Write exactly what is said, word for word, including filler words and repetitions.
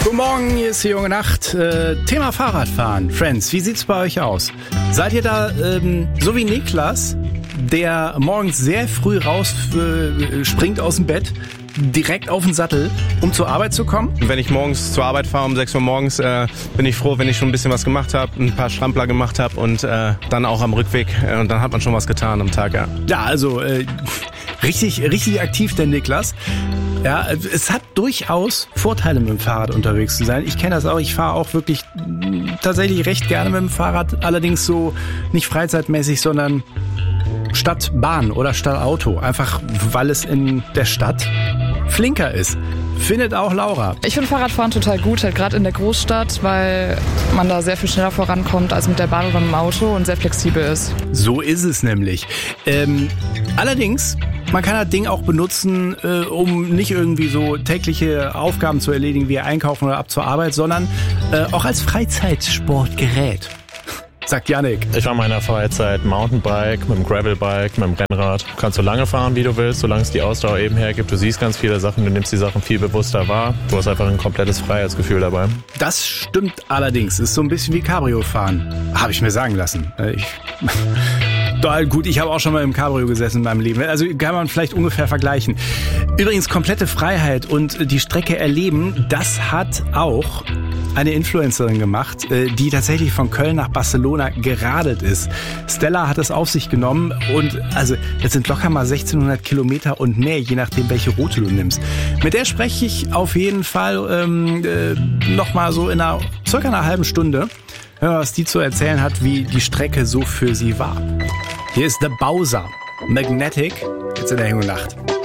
Guten Morgen, hier ist die junge Nacht. Äh, Thema Fahrradfahren. Friends, wie sieht's bei euch aus? Seid ihr da ähm, so wie Niklas, der morgens sehr früh raus äh, springt aus dem Bett, direkt auf den Sattel, um zur Arbeit zu kommen? Wenn ich morgens zur Arbeit fahre um sechs Uhr morgens, äh, bin ich froh, wenn ich schon ein bisschen was gemacht habe, ein paar Strampler gemacht habe und äh, dann auch am Rückweg. Äh, und dann hat man schon was getan am Tag, ja. Ja, also äh, richtig, richtig aktiv der Niklas. Ja, es hat durchaus Vorteile, mit dem Fahrrad unterwegs zu sein. Ich kenne das auch. Ich fahre auch wirklich tatsächlich recht gerne mit dem Fahrrad. Allerdings so nicht freizeitmäßig, sondern statt Bahn oder statt Auto. Einfach, weil es in der Stadt flinker ist. Findet auch Laura. Ich finde Fahrradfahren total gut, halt gerade in der Großstadt, weil man da sehr viel schneller vorankommt als mit der Bahn oder mit dem Auto und sehr flexibel ist. So ist es nämlich. Ähm, allerdings, man kann das Ding auch benutzen, äh, um nicht irgendwie so tägliche Aufgaben zu erledigen, wie einkaufen oder ab zur Arbeit, sondern äh, auch als Freizeitsportgerät. Sagt Yannick. Ich fahre in meiner Freizeit Mountainbike, mit dem Gravelbike, mit dem Rennrad. Du kannst so lange fahren, wie du willst, solange es die Ausdauer eben hergibt. Du siehst ganz viele Sachen, du nimmst die Sachen viel bewusster wahr. Du hast einfach ein komplettes Freiheitsgefühl dabei. Das stimmt allerdings. Ist so ein bisschen wie Cabrio fahren. Habe ich mir sagen lassen. Ich... Gut, ich habe auch schon mal im Cabrio gesessen in meinem Leben. Also kann man vielleicht ungefähr vergleichen. Übrigens, komplette Freiheit und die Strecke erleben, das hat auch eine Influencerin gemacht, die tatsächlich von Köln nach Barcelona geradelt ist. Stella hat es auf sich genommen und also das sind locker mal sechzehnhundert Kilometer und mehr, je nachdem, welche Route du nimmst. Mit der spreche ich auf jeden Fall ähm, äh, nochmal so in einer circa einer halben Stunde. Hören wir, was die zu erzählen hat, wie die Strecke so für sie war. Hier ist The Bowser, Magnetic, jetzt in der Junge Nacht.